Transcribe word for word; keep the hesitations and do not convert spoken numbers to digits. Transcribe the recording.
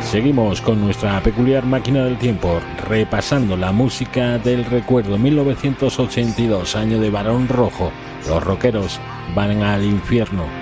Seguimos con nuestra peculiar máquina del tiempo, repasando la música del recuerdo. Mil novecientos ochenta y dos, año de Barón Rojo. Los rockeros van al infierno.